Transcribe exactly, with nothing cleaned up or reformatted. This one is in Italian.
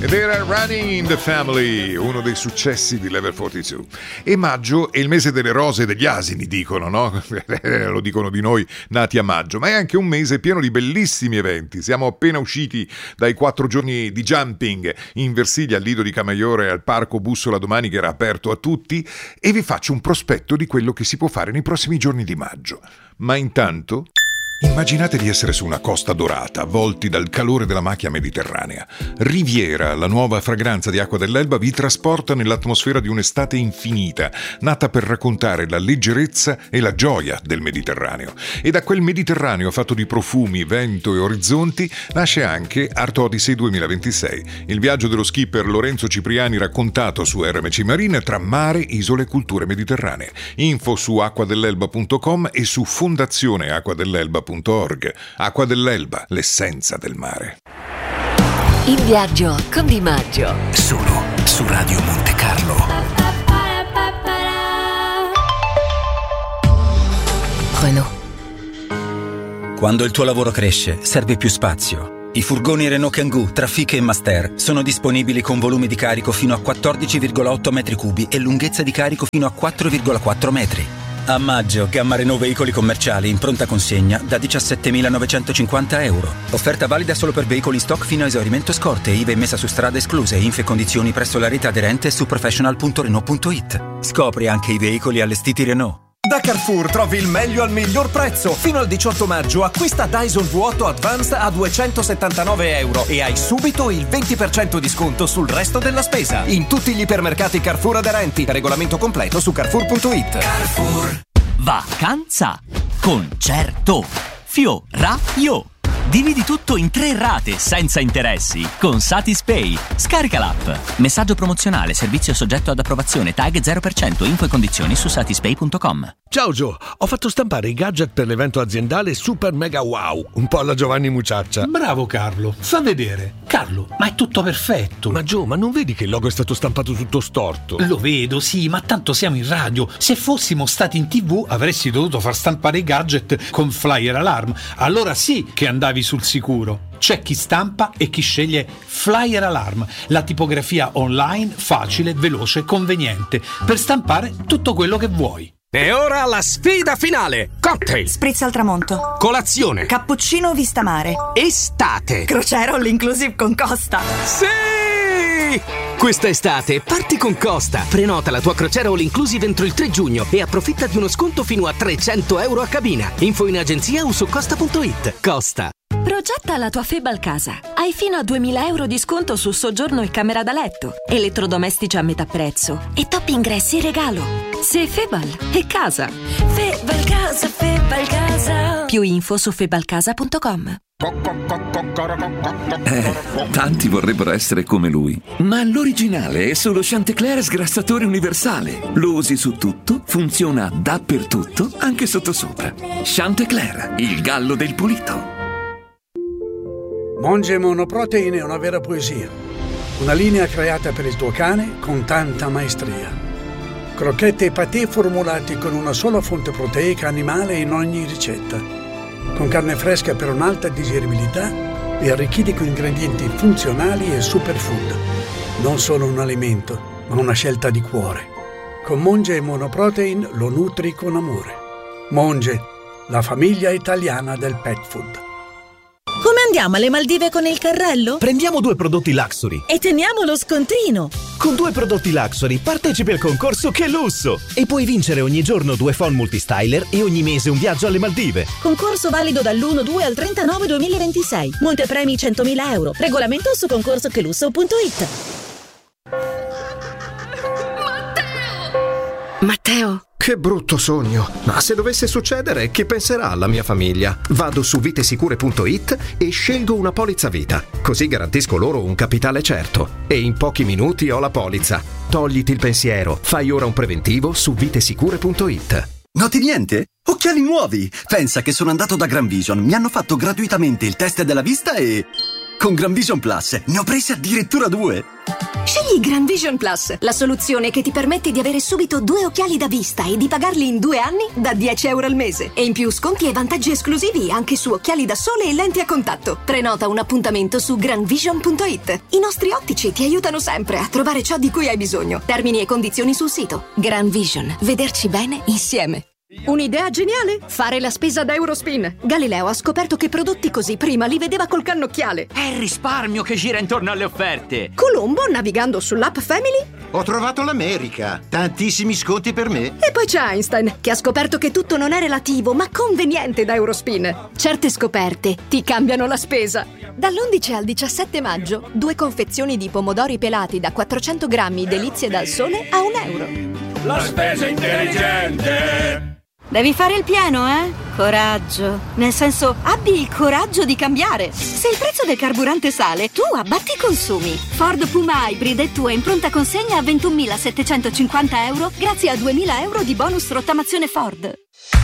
They're Running in the Family, uno dei successi di Level quarantadue. E maggio è il mese delle rose e degli asini, dicono, no? Lo dicono di noi nati a maggio, ma è anche un mese pieno di bellissimi eventi. Siamo appena usciti dai quattro giorni di jumping in Versilia, al Lido di Camaiore e al Parco Bussola Domani, che era aperto a tutti, e vi faccio un prospetto di quello che si può fare nei prossimi giorni di maggio. Ma intanto immaginate di essere su una costa dorata, avvolti dal calore della macchia mediterranea. Riviera, la nuova fragranza di Acqua dell'Elba, vi trasporta nell'atmosfera di un'estate infinita, nata per raccontare la leggerezza e la gioia del Mediterraneo. E da quel Mediterraneo fatto di profumi, vento e orizzonti nasce anche Art Odyssey duemilaventisei, il viaggio dello skipper Lorenzo Cipriani raccontato su R M C Marine tra mare, isole e culture mediterranee. Info su acqua dell'elba punto com e su fondazione acqua dell'elba punto org. Acqua dell'Elba, l'essenza del mare. In viaggio con Di Maggio, solo su Radio Monte Carlo. Renault. Quando il tuo lavoro cresce, serve più spazio. I furgoni Renault Kangoo, Trafic e Master sono disponibili con volumi di carico fino a quattordici virgola otto metri cubi e lunghezza di carico fino a quattro virgola quattro metri. A maggio, gamma Renault veicoli commerciali in pronta consegna da diciassettemilanovecentocinquanta euro. Offerta valida solo per veicoli in stock fino a esaurimento scorte, I V A e messa su strada escluse. Info e condizioni presso la rete aderente su professional punto renault punto it. Scopri anche i veicoli allestiti Renault. Da Carrefour trovi il meglio al miglior prezzo. Fino al diciotto maggio acquista Dyson Vuoto Advanced a duecentosettantanove euro e hai subito il venti per cento di sconto sul resto della spesa. In tutti gli ipermercati Carrefour aderenti. Regolamento completo su carrefour punto it. Carrefour. Vacanza. Concerto. Fioraio. Dividi tutto in tre rate senza interessi con Satispay. Scarica l'app. Messaggio promozionale, servizio soggetto ad approvazione, tag zero per cento, info e condizioni su satispay punto com. Ciao Gio, ho fatto stampare i gadget per l'evento aziendale Super Mega Wow, un po' alla Giovanni Mucciaccia. Bravo Carlo, fa vedere. Carlo, ma è tutto perfetto. Ma Gio, ma non vedi che il logo è stato stampato tutto storto? Lo vedo, sì, ma tanto siamo in radio. Se fossimo stati in tv avresti dovuto far stampare i gadget con Flyer Alarm. Allora sì che andavi sul sicuro. C'è chi stampa e chi sceglie Flyer Alarm, la tipografia online facile, veloce, conveniente per stampare tutto quello che vuoi. E ora la sfida finale. Cocktail, spritz al tramonto, colazione, cappuccino vista mare, estate, crociera all inclusive con Costa. Sì! Questa estate parti con Costa. Prenota la tua crociera all inclusive entro il tre giugno e approfitta di uno sconto fino a trecento euro a cabina. Info in agenzia o su costa punto it. Costa. Progetta la tua Febal casa. Hai fino a duemila euro di sconto su soggiorno e camera da letto, elettrodomestici a metà prezzo e top ingressi in regalo. Se Febal è casa. Febal casa, Febal casa. Più info su febalcasa punto com. Eh, tanti vorrebbero essere come lui, ma l'originale è solo Chantecler sgrassatore universale. Lo usi su tutto, funziona dappertutto, anche sottosopra. Chantecler, il gallo del pulito. Monge Monoprotein è una vera poesia. Una linea creata per il tuo cane con tanta maestria. Crocchette e patè formulati con una sola fonte proteica animale in ogni ricetta. Con carne fresca per un'alta digeribilità e arricchiti con ingredienti funzionali e superfood. Non solo un alimento, ma una scelta di cuore. Con Monge Monoprotein lo nutri con amore. Monge, la famiglia italiana del pet food. Come andiamo alle Maldive con il carrello? Prendiamo due prodotti Luxury e teniamo lo scontrino. Con due prodotti Luxury partecipi al concorso Che Lusso e puoi vincere ogni giorno due phone multistyler e ogni mese un viaggio alle Maldive. Concorso valido dall'uno due al trentanove duemilaventisei. Montepremi centomila euro. Regolamento su concorso che lusso punto it. Matteo! Che brutto sogno! Ma se dovesse succedere, che penserà la mia famiglia? Vado su vitesicure punto it e scelgo una polizza vita. Così garantisco loro un capitale certo. E in pochi minuti ho la polizza. Togliti il pensiero. Fai ora un preventivo su vitesicure punto it. Noti niente? Occhiali nuovi! Pensa che sono andato da Gran Vision, mi hanno fatto gratuitamente il test della vista e... Con Grand Vision Plus ne ho presi addirittura due. Scegli Grand Vision Plus, la soluzione che ti permette di avere subito due occhiali da vista e di pagarli in due anni da dieci euro al mese. E in più sconti e vantaggi esclusivi anche su occhiali da sole e lenti a contatto. Prenota un appuntamento su grand vision punto it. I nostri ottici ti aiutano sempre a trovare ciò di cui hai bisogno. Termini e condizioni sul sito. Grand Vision. Vederci bene insieme. Un'idea geniale? Fare la spesa da Eurospin. Galileo ha scoperto che prodotti così prima li vedeva col cannocchiale. È il risparmio che gira intorno alle offerte. Colombo, navigando sull'app Family, ho trovato l'America. Tantissimi sconti per me. E poi c'è Einstein, che ha scoperto che tutto non è relativo, ma conveniente da Eurospin. Certe scoperte ti cambiano la spesa. Dall'undici al diciassette maggio, due confezioni di pomodori pelati da quattrocento grammi delizie dal sole a un euro. La spesa intelligente! Devi fare il pieno, eh? Coraggio. Nel senso, abbi il coraggio di cambiare. Se il prezzo del carburante sale, tu abbatti i consumi. Ford Puma Hybrid è tua in pronta consegna a ventunomilasettecentocinquanta euro grazie a duemila euro di bonus rottamazione Ford.